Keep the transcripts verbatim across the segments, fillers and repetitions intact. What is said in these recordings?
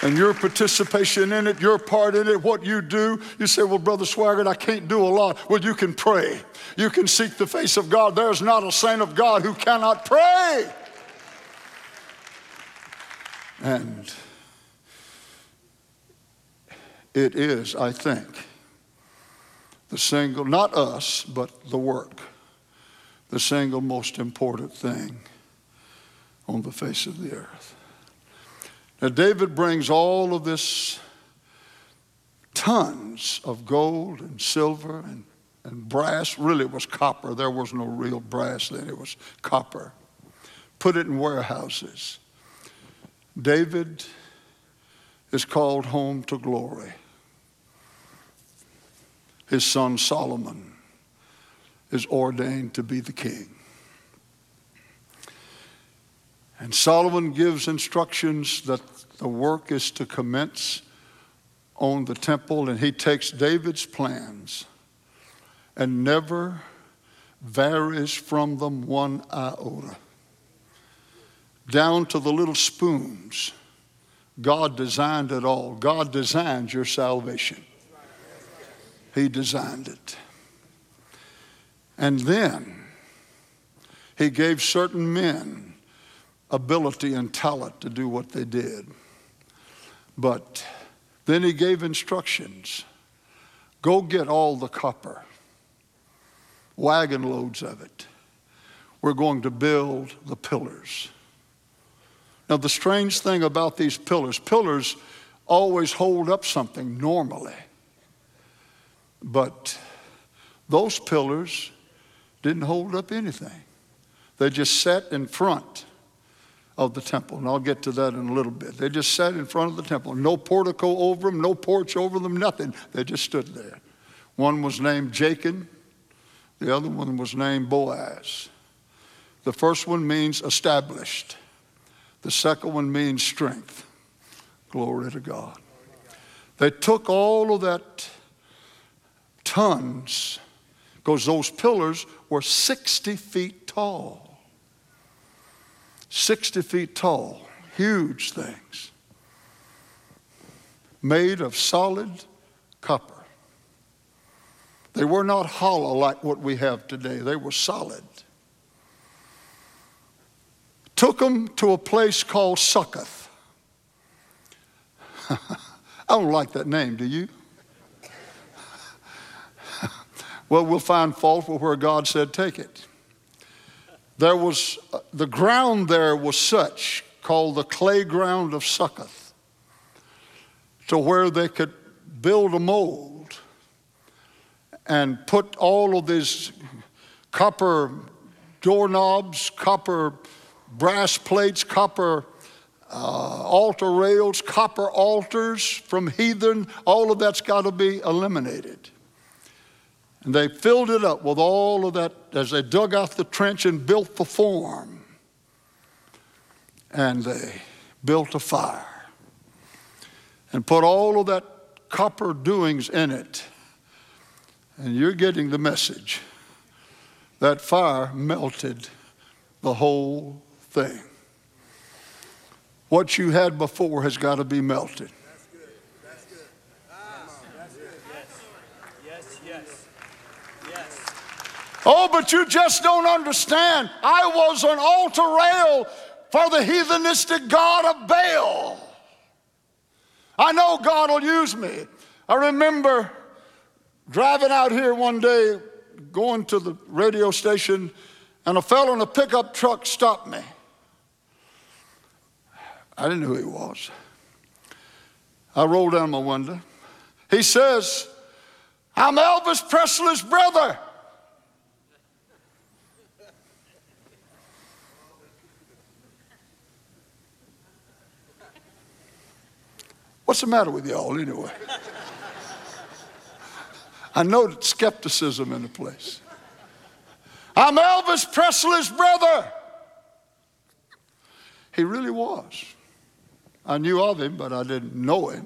And your participation in it, your part in it, what you do. You say, well, Brother Swaggart, I can't do a lot. Well, you can pray. You can seek the face of God. There's not a saint of God who cannot pray. And it is, I think, the single, not us, but the work, the single most important thing on the face of the earth. Now, David brings all of this, tons of gold and silver and, and brass. Really, it was copper. There was no real brass then. It was copper. Put it in warehouses. David is called home to glory. His son Solomon is ordained to be the king. And Solomon gives instructions that the work is to commence on the temple, and he takes David's plans and never varies from them one iota. Down to the little spoons, God designed it all. God designed your salvation. He designed it. And then he gave certain men ability and talent to do what they did. But then he gave instructions. Go get all the copper, wagon loads of it. We're going to build the pillars. Now, the strange thing about these pillars, pillars always hold up something normally. But those pillars didn't hold up anything. They just sat in front of the temple, and I'll get to that in a little bit. They just sat in front of the temple. No portico over them, no porch over them, nothing. They just stood there. One was named Jachin. The other one was named Boaz. The first one means established. The second one means strength. Glory to God. They took all of that tons, because those pillars were sixty feet tall. sixty feet tall, huge things, made of solid copper. They were not hollow like what we have today. They were solid. Took them to a place called Succoth. I don't like that name, do you? Well, we'll find fault with where God said take it. There was, uh, the ground there was such, called the clay ground of Succoth, to where they could build a mold and put all of these copper doorknobs, copper brass plates, copper uh, altar rails, copper altars from heathen. All of that's got to be eliminated. And they filled it up with all of that as they dug out the trench and built the form. And they built a fire and put all of that copper doings in it. And you're getting the message. That fire melted the whole thing. What you had before has got to be melted. That's good. That's good. Ah, that's good. Yes. Yes. Yes. Yes. Oh, but you just don't understand. I was an altar rail for the heathenistic god of Baal. I know God will use me. I remember driving out here one day, going to the radio station, and a fellow in a pickup truck stopped me. I didn't know who he was. I rolled down my window. He says, "I'm Elvis Presley's brother." What's the matter with y'all anyway? I know that skepticism in the place. "I'm Elvis Presley's brother." He really was. I knew of him, but I didn't know him.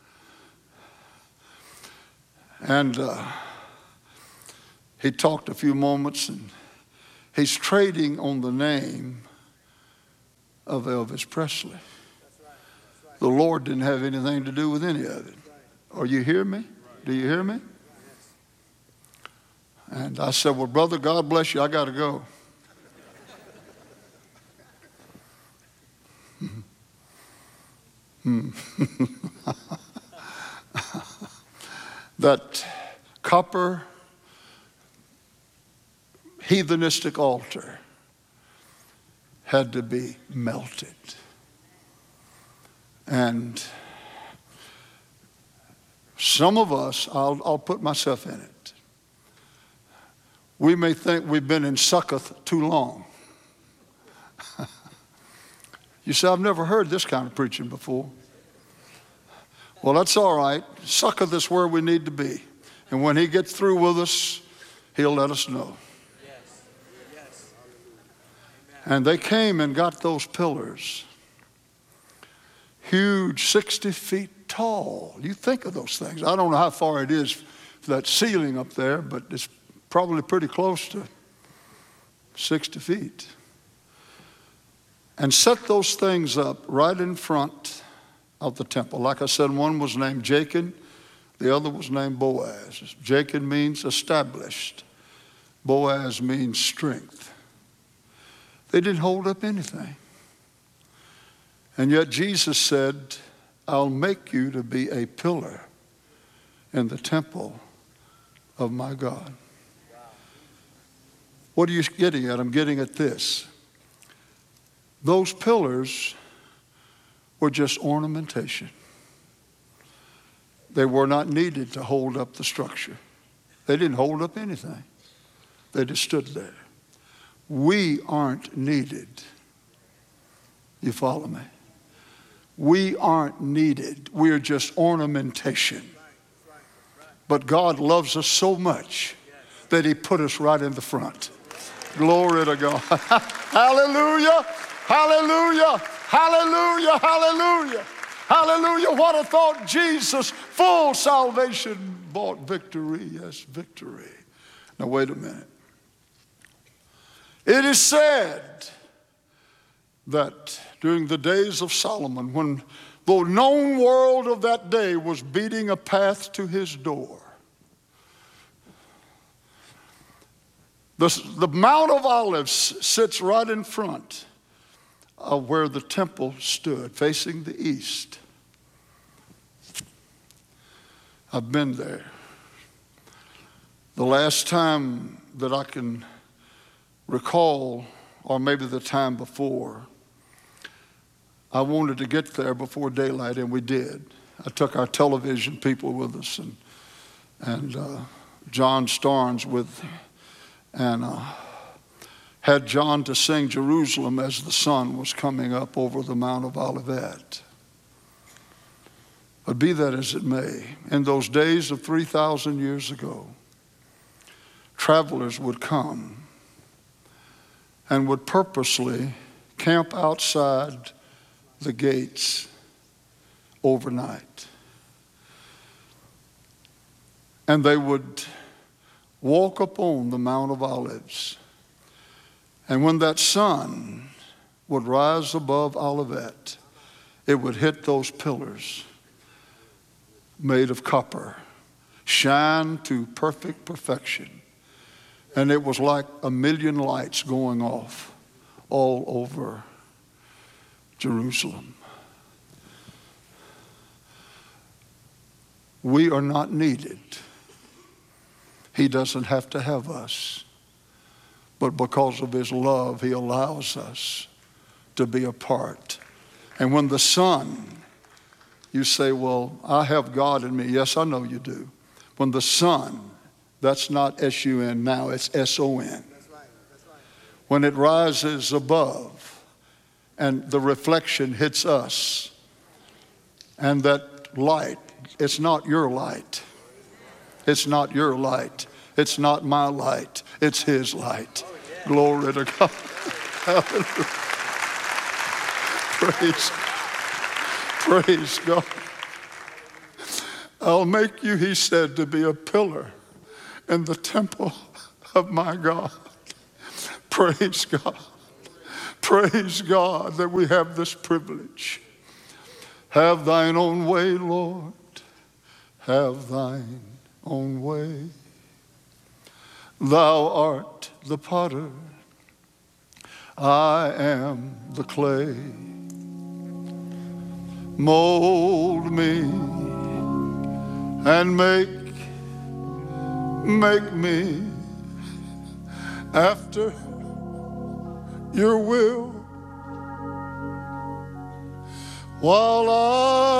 And uh, he talked a few moments, and he's trading on the name of Elvis Presley. That's right. That's right. The Lord didn't have anything to do with any of it. Are you hear me? Do you hear me? And I said, well, brother, God bless you. I got to go. Hmm. That copper heathenistic altar had to be melted. And some of us, I'll, I'll put myself in it, we may think we've been in Succoth too long. You say, I've never heard this kind of preaching before. Well, that's all right. Succoth is where we need to be. And when he gets through with us, he'll let us know. Yes. Yes. And they came and got those pillars. Huge, sixty feet tall. You think of those things. I don't know how far it is for that ceiling up there, but it's probably pretty close to sixty feet. And set those things up right in front of the temple. Like I said, one was named Jachin, the other was named Boaz. Jachin means established. Boaz means strength. They didn't hold up anything. And yet Jesus said, I'll make you to be a pillar in the temple of my God. What are you getting at? I'm getting at this. Those pillars were just ornamentation. They were not needed to hold up the structure. They didn't hold up anything. They just stood there. We aren't needed. You follow me? We aren't needed. We are just ornamentation. But God loves us so much that he put us right in the front. Glory to God. Hallelujah. Hallelujah. Hallelujah. Hallelujah. Hallelujah. What a thought. Jesus, full salvation, bought victory. Yes, victory. Now, wait a minute. It is said that during the days of Solomon, when the known world of that day was beating a path to his door, the, the Mount of Olives sits right in front of where the temple stood, facing the east. I've been there. The last time that I can recall, or maybe the time before, I wanted to get there before daylight, and we did. I took our television people with us, and and uh, John Starnes with, and uh, had John to sing Jerusalem as the sun was coming up over the Mount of Olivet. But be that as it may, in those days of three thousand years ago, travelers would come and would purposely camp outside the gates overnight. And they would walk upon the Mount of Olives. And when that sun would rise above Olivet, it would hit those pillars made of copper, shine to perfect perfection. And it was like a million lights going off all over Jerusalem. We are not needed. He doesn't have to have us. But because of his love, he allows us to be a part. And when the sun, you say, well, I have God in me. Yes, I know you do. When the sun, that's not S U N now, it's S O N. That's right, that's right. When it rises above and the reflection hits us, and that light, it's not your light. It's not your light. It's not my light. It's his light. Glory to God. Hallelujah. Praise, praise God. I'll make you, he said, to be a pillar in the temple of my God. Praise God. Praise God that we have this privilege. Have thine own way, Lord, have thine own way. Thou art the potter, I am the clay. Mold me and make, make me after your will, while I